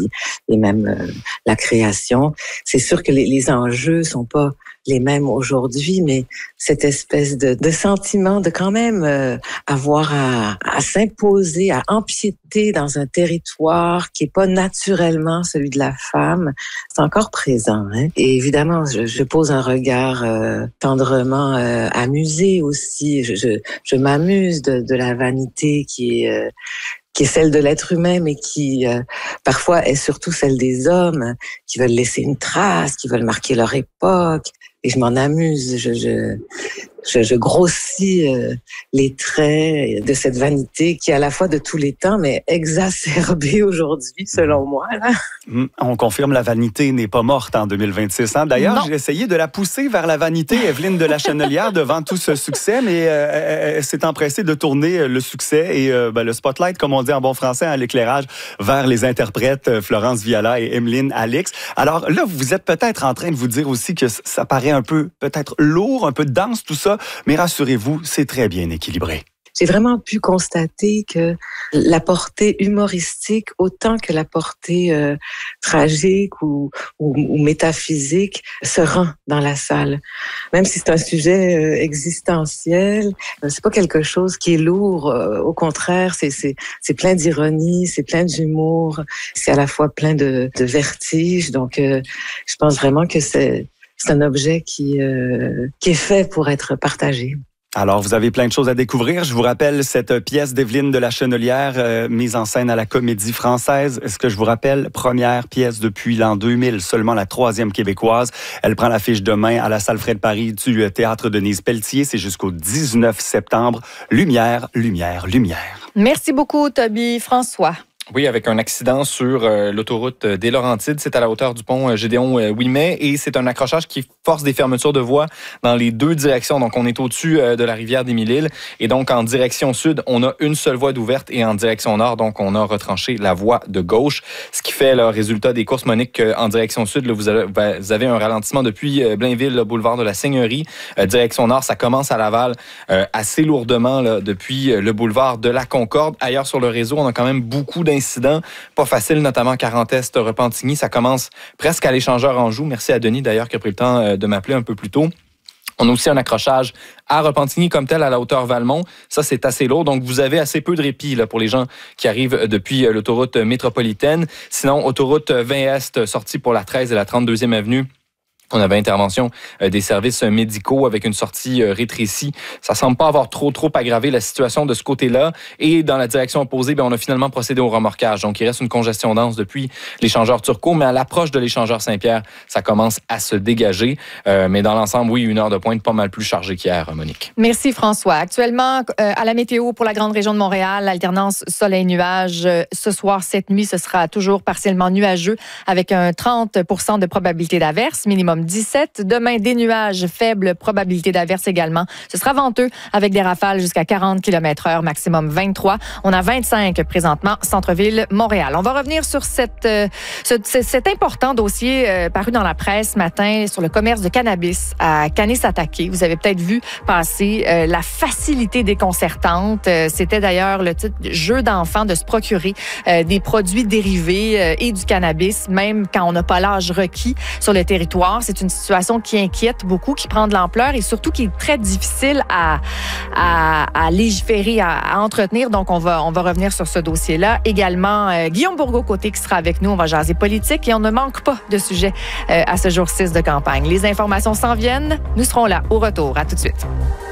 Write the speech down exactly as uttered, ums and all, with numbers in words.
puis et même euh, la création. C'est sûr que les, les enjeux sont pas les mêmes aujourd'hui, mais cette espèce de, de sentiment de quand même euh, avoir à, à s'imposer, à empiéter dans un territoire qui est pas naturellement celui de la femme, c'est encore présent. Hein? Et évidemment, je, je pose un regard euh, tendrement euh, amusé aussi. Je, je, je m'amuse de, de la vanité qui est... Euh, qui est celle de l'être humain, mais qui euh, parfois est surtout celle des hommes, qui veulent laisser une trace, qui veulent marquer leur époque. Et je m'en amuse, je, je, je, je grossis euh, les traits de cette vanité qui est à la fois de tous les temps, mais exacerbée aujourd'hui, selon moi. Là. Mmh, on confirme, la vanité n'est pas morte en deux mille vingt-six. Hein? D'ailleurs, non. J'ai essayé de la pousser vers la vanité, Evelyne de la Chenelière, devant tout ce succès, mais euh, elle s'est empressée de tourner le succès et euh, ben, le spotlight, comme on dit en bon français, hein, l'éclairage, vers les interprètes Florence Viala et Emeline Alix. Alors là, vous êtes peut-être en train de vous dire aussi que ça paraît un peu, peut-être lourd, un peu dense, tout ça, mais rassurez-vous, c'est très bien équilibré. J'ai vraiment pu constater que la portée humoristique, autant que la portée euh, tragique ou, ou, ou métaphysique, se rend dans la salle. Même si c'est un sujet euh, existentiel, euh, c'est pas quelque chose qui est lourd. Euh, au contraire, c'est, c'est, c'est plein d'ironie, c'est plein d'humour, c'est à la fois plein de, de vertige. Donc, euh, je pense vraiment que c'est C'est un objet qui, euh, qui est fait pour être partagé. Alors, vous avez plein de choses à découvrir. Je vous rappelle cette pièce d'Evelyne de la Chenelière, euh, mise en scène à la Comédie Française. Est-ce que je vous rappelle, première pièce depuis l'an deux mille, seulement la troisième québécoise. Elle prend l'affiche demain à la Salle Fred-Paris du Théâtre Denise Pelletier. C'est jusqu'au dix-neuf septembre. Lumière, lumière, lumière. Merci beaucoup, Toby. François. Oui, avec un accident sur euh, l'autoroute des Laurentides. C'est à la hauteur du pont euh, Gédéon-Ouimet et c'est un accrochage qui force des fermetures de voies dans les deux directions. Donc, on est au-dessus euh, de la rivière d'Émile-Île et donc en direction sud, on a une seule voie d'ouverte et en direction nord, donc on a retranché la voie de gauche. Ce qui fait le résultat des courses, Monique, qu'en direction sud, là, vous, avez, vous avez un ralentissement depuis euh, Blainville, le boulevard de la Seigneurie. Euh, direction nord, ça commence à Laval euh, assez lourdement là, depuis euh, le boulevard de la Concorde. Ailleurs sur le réseau, on a quand même beaucoup d'incidents. Pas facile, notamment quarante-Est Repentigny. Ça commence presque à l'échangeur Anjou. Merci à Denis, d'ailleurs, qui a pris le temps de m'appeler un peu plus tôt. On a aussi un accrochage à Repentigny comme tel, à la hauteur Valmont. Ça, c'est assez lourd. Donc, vous avez assez peu de répit là, pour les gens qui arrivent depuis l'autoroute métropolitaine. Sinon, autoroute vingt Est, sortie pour la treize et la trente-deuxième avenue. On avait intervention euh, des services médicaux avec une sortie euh, rétrécie. Ça semble pas avoir trop, trop aggravé la situation de ce côté-là. Et dans la direction opposée, bien, on a finalement procédé au remorquage. Donc, il reste une congestion dense depuis l'échangeur Turcot, mais à l'approche de l'échangeur Saint-Pierre, ça commence à se dégager. Euh, mais dans l'ensemble, oui, une heure de pointe pas mal plus chargée qu'hier, Monique. Merci, François. Actuellement, euh, à la météo pour la grande région de Montréal, alternance soleil-nuage. Euh, ce soir, cette nuit, ce sera toujours partiellement nuageux avec un trente pour cent de probabilité d'averse, minimum dix-sept. Demain, des nuages, faible probabilité d'averse également. Ce sera venteux avec des rafales jusqu'à quarante kilomètres heure, maximum vingt-trois. On a vingt-cinq présentement, centre-ville Montréal. On va revenir sur cette, euh, ce, cet important dossier euh, paru dans la presse ce matin sur le commerce de cannabis à Kanesatake. Vous avez peut-être vu passer euh, la facilité déconcertante. Euh, c'était d'ailleurs le titre jeu d'enfant de se procurer euh, des produits dérivés euh, et du cannabis, même quand on n'a pas l'âge requis sur le territoire. C'est une situation qui inquiète beaucoup, qui prend de l'ampleur et surtout qui est très difficile à, à, à légiférer, à, à entretenir. Donc, on va, on va revenir sur ce dossier-là. Également, euh, Guillaume Bourgault-Côté qui sera avec nous. On va jaser politique et on ne manque pas de sujet euh, à ce jour six de campagne. Les informations s'en viennent. Nous serons là au retour. À tout de suite.